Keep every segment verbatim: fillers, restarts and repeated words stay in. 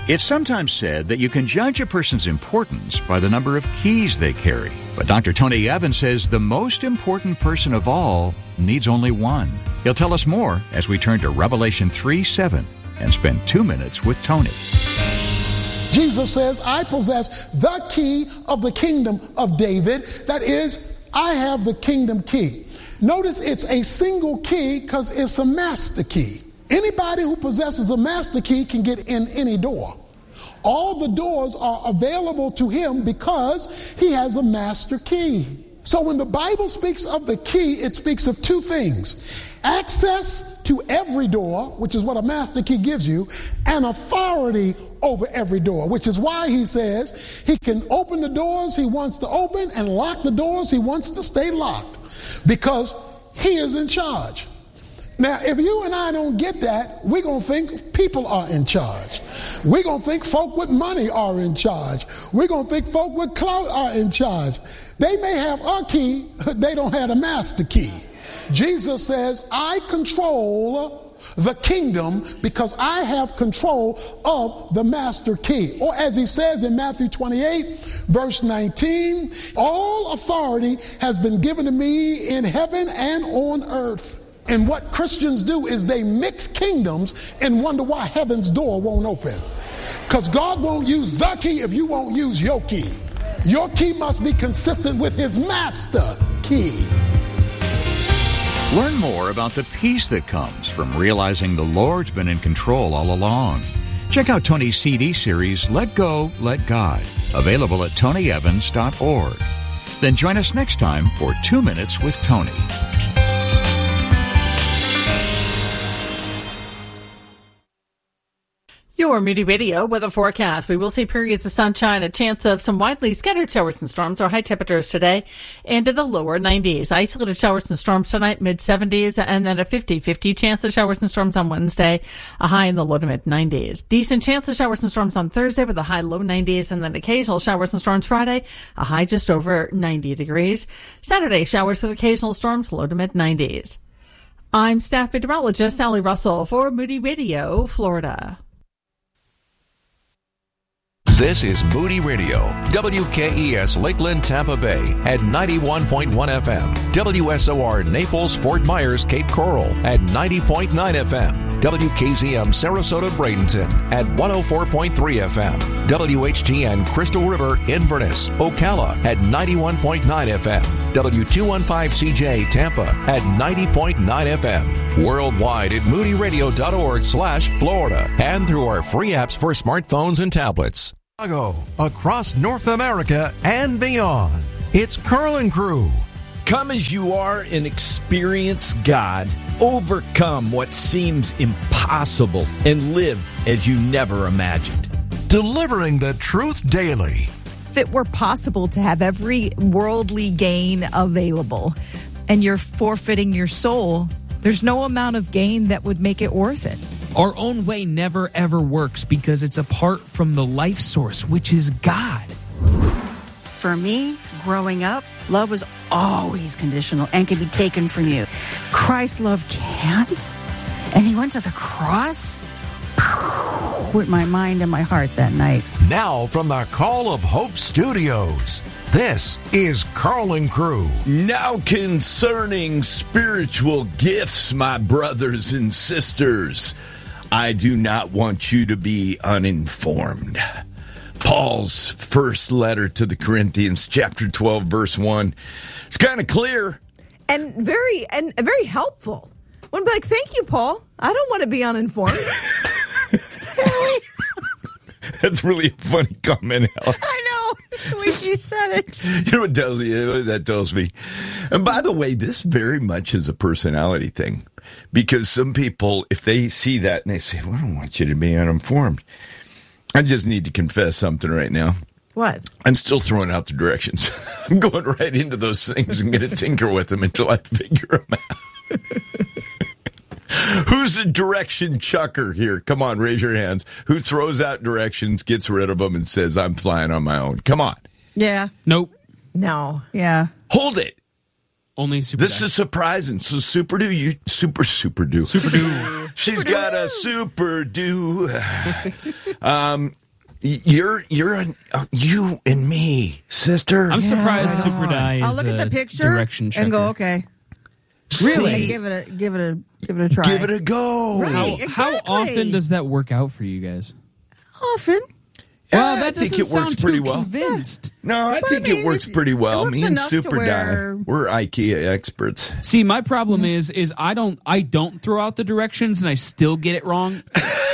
It's sometimes said that you can judge a person's importance by the number of keys they carry. But Doctor Tony Evans says the most important person of all needs only one. He'll tell us more as we turn to Revelation three seven and spend two minutes with Tony. Jesus says, I possess the key of the kingdom of David. That is, I have the kingdom key. Notice it's a single key because it's a master key. Anybody who possesses a master key can get in any door. All the doors are available to him because he has a master key. So when the Bible speaks of the key, it speaks of two things. Access to every door, which is what a master key gives you, and authority over every door, which is why he says he can open the doors he wants to open and lock the doors he wants to stay locked, because he is in charge. Now, if you and I don't get that, we're going to think people are in charge. We're going to think folk with money are in charge. We're going to think folk with clout are in charge. They may have a key, they don't have a master key. Jesus says, I control the kingdom because I have control of the master key. Or as he says in Matthew twenty-eight, verse nineteen, all authority has been given to me in heaven and on earth. And what Christians do is they mix kingdoms and wonder why heaven's door won't open. Because God won't use the key if you won't use your key. Your key must be consistent with his master key. Learn more about the peace that comes from realizing the Lord's been in control all along. Check out Tony's C D series, Let Go, Let God, available at tony evans dot org. Then join us next time for Two Minutes with Tony. Your Moody Radio weather forecast. We will see periods of sunshine, a chance of some widely scattered showers and storms. Our high temperatures today into the lower nineties. Isolated showers and storms tonight, mid seventies, and then a fifty fifty chance of showers and storms on Wednesday, a high in the low to mid nineties. Decent chance of showers and storms on Thursday with a high low nineties, and then occasional showers and storms Friday, a high just over ninety degrees. Saturday, showers with occasional storms, low to mid nineties. I'm staff meteorologist Sally Russell for Moody Radio, Florida. This is Moody Radio, W K E S Lakeland, Tampa Bay at ninety-one point one F M, W S O R Naples, Fort Myers, Cape Coral at ninety point nine F M, W K Z M Sarasota, Bradenton at one oh four point three F M, W H G N Crystal River, Inverness, Ocala at ninety-one point nine F M, W two fifteen C J Tampa at ninety point nine F M, worldwide at moody radio dot org slash Florida, and through our free apps for smartphones and tablets. Across North America and beyond, it's Carlin Crew. Come as you are and experience God. Overcome what seems impossible and live as you never imagined. Delivering the truth daily. If it were possible to have every worldly gain available and you're forfeiting your soul, there's no amount of gain that would make it worth it. Our own way never, ever works because it's apart from the life source, which is God. For me, growing up, love was always conditional and can be taken from you. Christ's love can't. And he went to the cross with my mind and my heart that night. Now from the Call of Hope Studios, this is Carlin Crew. Now concerning spiritual gifts, my brothers and sisters, I do not want you to be uninformed. Paul's first letter to the Corinthians, chapter twelve, verse one. It's kind of clear. And very and very helpful. One be like, thank you, Paul. I don't want to be uninformed. That's really a funny comment, Ellen. I know. The way she said it. You know what tells me? That tells me. And by the way, this very much is a personality thing. Because some people, if they see that and they say, well, I don't want you to be uninformed. I just need to confess something right now. What? I'm still throwing out the directions. I'm going right into those things and going to tinker with them until I figure them out. Who's the direction chucker here? Come on, raise your hands. Who throws out directions, gets rid of them, and says, I'm flying on my own? Come on. Yeah. Nope. No. Yeah. Hold it. Only Super This Die. is surprising. So Super Do, you super super do. Super Do. She's got a super do. um, you're you're an, uh, you and me, sister. I'm surprised Super Die is I'll look at a the picture direction checker. and go, okay. Really? And give it a give it a give it a try. Give it a go. Right. How, Exactly. how often does that work out for you guys? Often. Well, that I think doesn't it works sound pretty too well. convinced. No, I But think I mean, it works it- pretty it well. works Me and enough to Super where- Die, we're IKEA experts. See, my problem is is I don't I don't throw out the directions and I still get it wrong.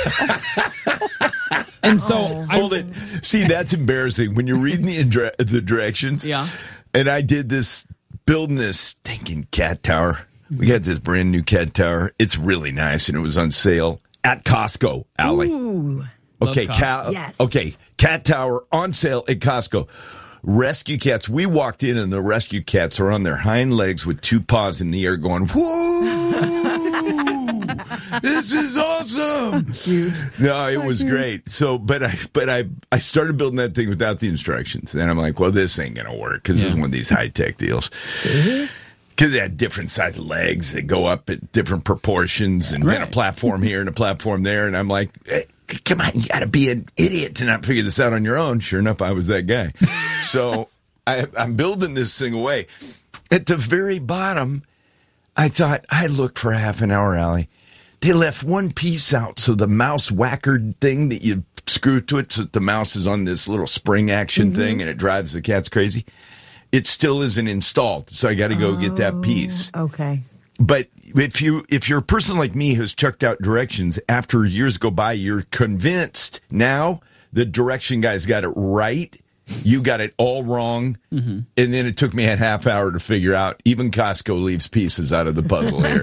And so I, Hold it. See, that's embarrassing when you're reading the indre- the directions. Yeah. And I did this building this stinking cat tower. We got this brand new cat tower. It's really nice, and it was on sale at Costco, Allie. Ooh. Okay, Love cat. Costco. Yes. Okay, cat tower on sale at Costco. Rescue cats. We walked in, and the rescue cats are on their hind legs with two paws in the air, going, "Whoa! This is awesome!" No, it was great. So, but I, but I, I started building that thing without the instructions, and I'm like, "Well, this ain't gonna work because this is one of these high tech deals." Because they had different size legs that go up at different proportions, and then a Right. platform here and a platform there. And I'm like, hey, c- come on, you got to be an idiot to not figure this out on your own. Sure enough, I was that guy. So I, I'm building this thing away. At the very bottom, I thought, I looked for half an hour, Allie. They left one piece out, so the mouse whacker thing that you screw to it, so that the mouse is on this little spring action thing, and it drives the cats crazy. It still isn't installed, so I got to go get that piece. Okay. But if you if you're a person like me who's chucked out directions, after years go by, you're convinced now the direction guy's got it right. You got it all wrong. Mm-hmm. And then it took me a half hour to figure out. Even Costco leaves pieces out of the puzzle here.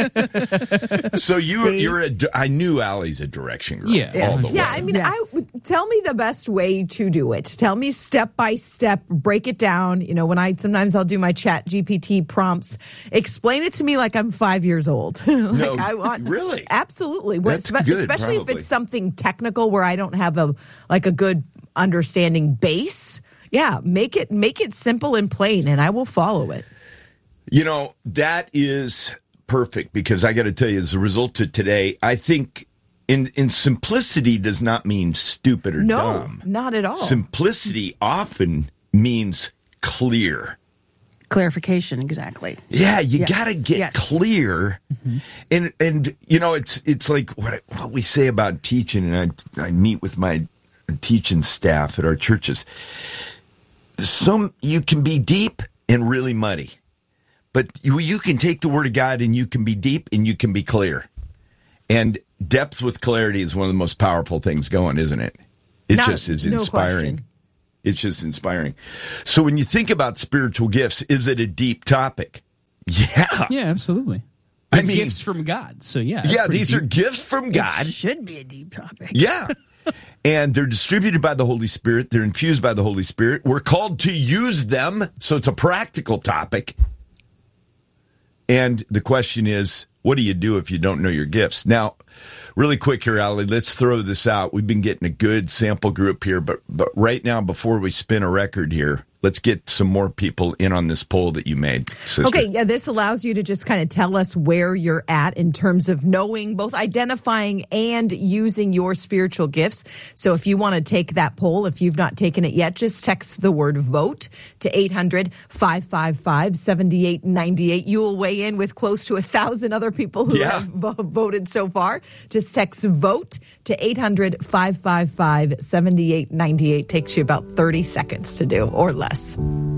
So you, you're a. I knew Allie's a direction girl. Yeah. all the Yeah, way. I mean, Yes. I would- tell me the best way to do it. Tell me step by step, break it down. You know, when I sometimes I'll do my Chat G P T prompts, explain it to me like I'm five years old. like No, I want really? absolutely. Where- That's spe- good, especially probably. if it's something technical where I don't have a like a good understanding base. Yeah, make it make it simple and plain, and I will follow it. You know, that is perfect because I got to tell you, as a result of today, I think in, in simplicity does not mean stupid or No, dumb. not at all. Simplicity often means clear. Clarification, exactly. Yeah, you Yes, got to get yes. clear. And, and you know, it's it's like what, I, what we say about teaching, and I, I meet with my teaching staff at our churches. Some, you can be deep and really muddy. But you, you can take the Word of God and you can be deep and you can be clear. And depth with clarity is one of the most powerful things going, isn't it? It Not- just is no inspiring. question. It's just inspiring. So when you think about spiritual gifts, is it a deep topic? Yeah. Yeah, absolutely. I They're mean- gifts from God. So yeah, that's Yeah, pretty these deep. are gifts from God. Should be a deep topic. Yeah. And they're distributed by the Holy Spirit. They're infused by the Holy Spirit. We're called to use them. So it's a practical topic. And the question is, what do you do if you don't know your gifts? Now, really quick here, Allie, let's throw this out. We've been getting a good sample group here, but but right now, before we spin a record here, let's get some more people in on this poll that you made, sister. Okay, yeah, this allows you to just kind of tell us where you're at in terms of knowing, both identifying and using your spiritual gifts. So if you want to take that poll, if you've not taken it yet, just text the word vote to eight hundred, five five five, seven eight nine eight. You will weigh in with close to a thousand other people who Yeah. have vo- voted so far. Just text vote to eight hundred, five five five, seven eight nine eight. Takes you about thirty seconds to do or less.